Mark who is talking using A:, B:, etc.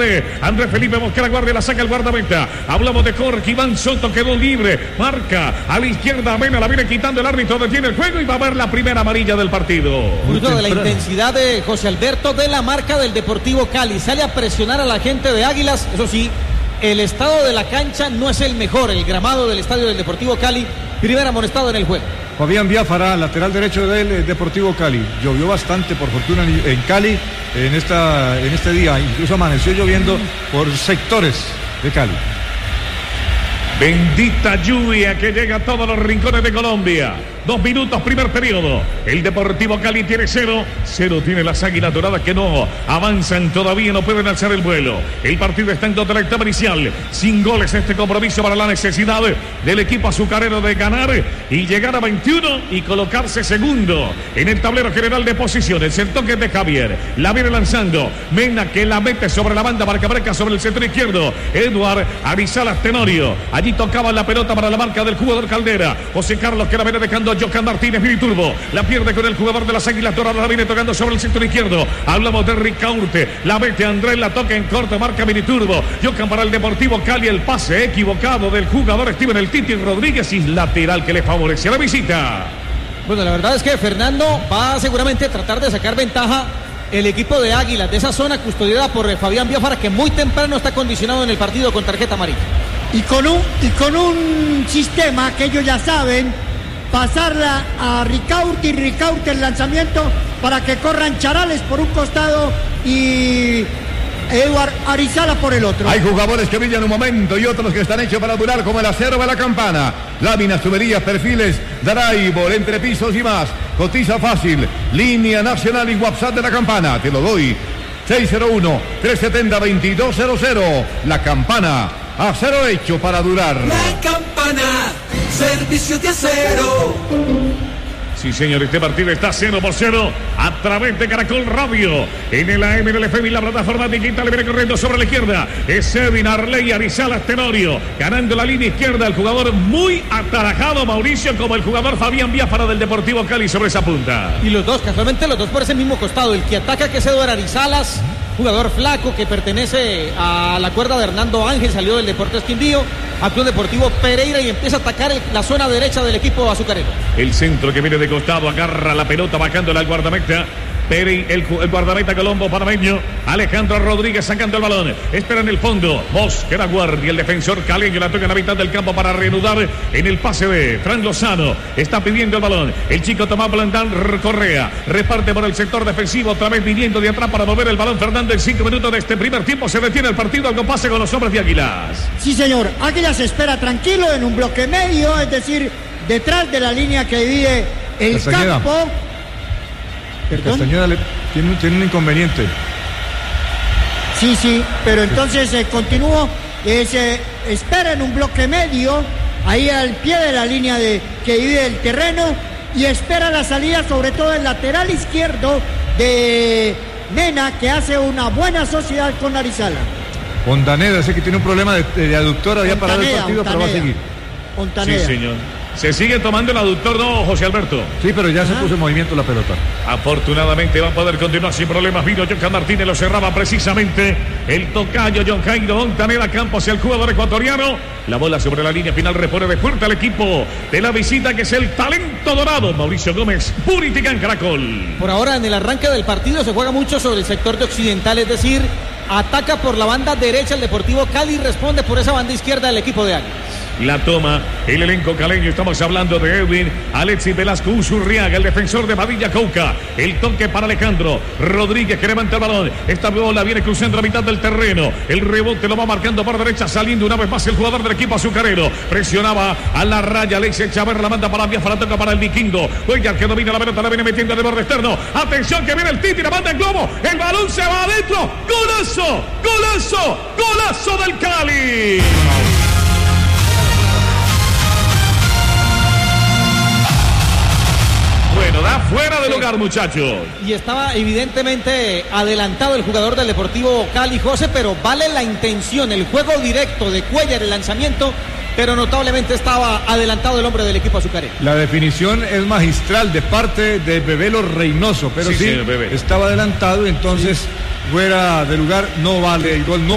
A: Andrés Felipe Mosquera, guardia, la saca el guardameta. Hablamos de Jorge Iván Soto, quedó libre. Marca a la izquierda, Mena la viene quitando el árbitro, detiene el juego y va a haber la primera amarilla del partido.
B: Fruto de la intensidad de José Alberto de la marca del Deportivo Cali. Sale a presionar a la gente de Águilas. Eso sí, el estado de la cancha no es el mejor. El gramado del estadio del Deportivo Cali, primer amonestado en el juego.
C: Fabián Biafara, lateral derecho del Deportivo Cali. Llovió bastante, por fortuna, en Cali en este día. Incluso amaneció lloviendo por sectores de Cali.
A: Bendita lluvia que llega a todos los rincones de Colombia. 2 minutos, primer periodo. El Deportivo Cali tiene 0 tiene las Águilas Doradas que no avanzan todavía, no pueden alzar el vuelo. El partido está en toda la etapa inicial. Sin goles este compromiso para la necesidad del equipo azucarero de ganar y llegar a 21 y colocarse segundo en el tablero general de posiciones. El toque de Javier, la viene lanzando Mena, que la mete sobre la banda, marca breca sobre el centro izquierdo. Eduard Arizalas Tenorio, allí tocaba la pelota para la marca del jugador Caldera. José Carlos, que la viene dejando Jocan Martínez, Miniturbo, la pierde con el jugador de las Águilas Doradas, la viene tocando sobre el centro izquierdo. Hablamos de Ricaurte, la mete Andrés, la toca en corto, marca Miniturbo. Jocan para el Deportivo Cali, el pase equivocado del jugador Steven El Titi Rodríguez y lateral que le favorece a la visita.
B: Bueno, la verdad es que Fernando va seguramente a tratar de sacar ventaja el equipo de Águilas de esa zona custodiada por Fabián Biafara, que muy temprano está condicionado en el partido con tarjeta amarilla.
D: Y con un sistema que ellos ya saben, pasarla a Ricaurte y Ricaurte el lanzamiento para que corran Charales por un costado y Eduard Arizala por el otro.
E: Hay jugadores que brillan un momento y otros que están hechos para durar, como el acero de la campana. Láminas, tuberías, perfiles, Daraibor, entrepisos y más. Cotiza fácil, línea nacional y WhatsApp de la campana. Te lo doy. 601-370-2200. La campana. Acero hecho para durar.
F: La campana, servicio de acero.
A: Sí, señor, este partido está 0-0 a través de Caracol Radio. En el AM del FM y la plataforma digital le viene corriendo sobre la izquierda. Es Edwin Arley Arizalas Tenorio. Ganando la línea izquierda, el jugador muy atarajado, Mauricio, como el jugador Fabián Biafara del Deportivo Cali sobre esa punta.
B: Y los dos, casualmente los dos por ese mismo costado. El que ataca, que es Eduard Arizalas, jugador flaco que pertenece a la cuerda de Hernando Ángel, salió del Deportes Quindío, actuó en Deportivo Pereira y empieza a atacar la zona derecha del equipo azucarero.
A: El centro que viene de costado, agarra la pelota bajándola al guardameta. El guardameta colombo panameño Alejandro Rodríguez sacando el balón, espera en el fondo Mosquera guardia, el defensor caleño la toca en la mitad del campo para reanudar en el pase de Fran Lozano, está pidiendo el balón el chico Tomás Blandán Correa, reparte por el sector defensivo, otra vez viniendo de atrás para mover el balón Fernando. En 5 minutos de este primer tiempo se detiene el partido, algo pase con los hombres de Águilas.
D: Sí, señor, Águilas espera tranquilo en un bloque medio, es decir, detrás de la línea que divide el
C: Castañeda.
D: campo.
C: Castañeda tiene un inconveniente.
D: Sí, pero entonces continúo, espera en un bloque medio, ahí al pie de la línea que divide el terreno, y espera la salida, sobre todo el lateral izquierdo de Mena, que hace una buena sociedad con Arizala.
C: Ondaneda, sé que tiene un problema de aductor, había parado el partido, pero va a seguir.
D: Ontaneda.
A: Sí, señor. Se sigue tomando el aductor, ¿no, José Alberto?
C: Sí, pero ya se puso en movimiento la pelota.
A: Afortunadamente va a poder continuar sin problemas. Vino Jocan Martínez, lo cerraba precisamente el tocayo John Jairo Ontaneda Campos, el jugador ecuatoriano. La bola sobre la línea final, repone de fuerte al equipo de la visita, que es el talento dorado Mauricio Gómez, Puriticán Caracol.
B: Por ahora, en el arranque del partido se juega mucho sobre el sector de Occidental, es decir, ataca por la banda derecha el Deportivo Cali y responde por esa banda izquierda el equipo de Águilas.
A: La toma el elenco caleño. Estamos hablando de Edwin Alexis Velasco Usurriaga, el defensor de Padilla Cauca. El toque para Alejandro Rodríguez, que levanta el balón. Esta bola viene cruzando la mitad del terreno. El rebote lo va marcando por derecha, saliendo una vez más el jugador del equipo azucarero. Presionaba a la raya Alexis Chávez, la manda para Biafara, la toca para el vikingo. Cuellar, que domina la pelota, la viene metiendo de borde externo. Atención, que viene el Titi, la manda en globo. El balón se va adentro. ¡Golazo! ¡Golazo! ¡Golazo del Cali! Bueno, da fuera de lugar, muchachos.
B: Y estaba evidentemente adelantado el jugador del Deportivo Cali, José, pero vale la intención, el juego directo de Cuellar, el lanzamiento, pero notablemente estaba adelantado el hombre del equipo azucarero.
C: La definición es magistral de parte de Bebelo Reynoso, pero sí
A: señor, Bebé.
C: Estaba adelantado, entonces fuera de lugar, no vale el gol. No